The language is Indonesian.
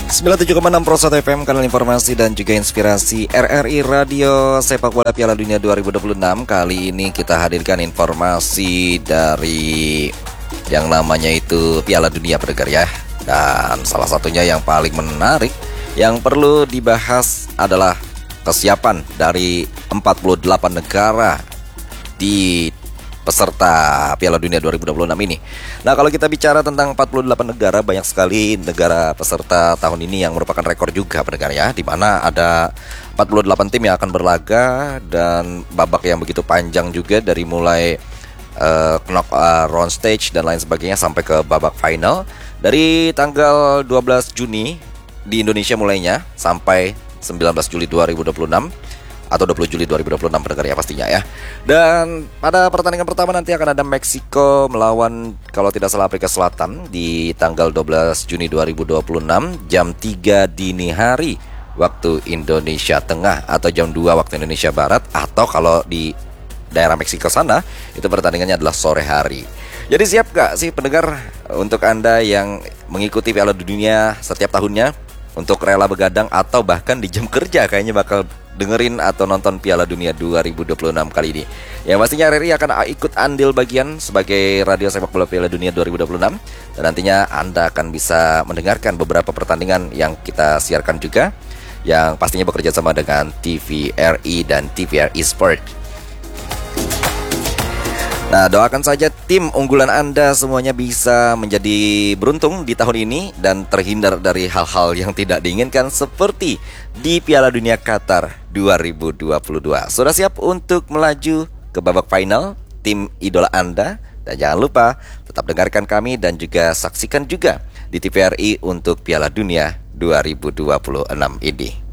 97,6 Pro 1 FM, kanal informasi dan juga inspirasi RRI Radio Sepak Bola Piala Dunia 2026. Kali ini kita hadirkan informasi dari yang namanya itu Piala Dunia, pendengar ya. Dan salah satunya yang paling menarik yang perlu dibahas adalah kesiapan dari 48 negara di peserta Piala Dunia 2026 ini. Nah, kalau kita bicara tentang 48 negara, banyak sekali negara peserta tahun ini yang merupakan rekor juga, pendengar ya, di mana ada 48 tim yang akan berlaga dan babak yang begitu panjang juga, dari mulai round stage dan lain sebagainya sampai ke babak final. Dari tanggal 12 Juni di Indonesia mulainya sampai 19 Juli 2026 atau 20 Juli 2026, pendengar ya pastinya ya. Dan pada pertandingan pertama nanti akan ada Meksiko melawan, kalau tidak salah, Afrika Selatan di tanggal 12 Juni 2026 jam 3 dini hari waktu Indonesia Tengah atau jam 2 waktu Indonesia Barat, atau kalau di daerah Meksiko sana itu pertandingannya adalah sore hari. Jadi siap gak sih pendengar untuk Anda yang mengikuti Piala Dunia setiap tahunnya untuk rela begadang atau bahkan di jam kerja kayaknya bakal dengerin atau nonton Piala Dunia 2026 kali ini. Yang pastinya RRI akan ikut andil bagian sebagai radio sepak bola Piala Dunia 2026. Dan nantinya Anda akan bisa mendengarkan beberapa pertandingan yang kita siarkan juga, yang pastinya bekerja sama dengan TVRI dan TVRI Sport. Nah, doakan saja tim unggulan Anda semuanya bisa menjadi beruntung di tahun ini dan terhindar dari hal-hal yang tidak diinginkan seperti di Piala Dunia Qatar 2022. Sudah siap untuk melaju ke babak final tim idola Anda? Dan jangan lupa tetap dengarkan kami dan juga saksikan juga di TVRI untuk Piala Dunia 2026 ini.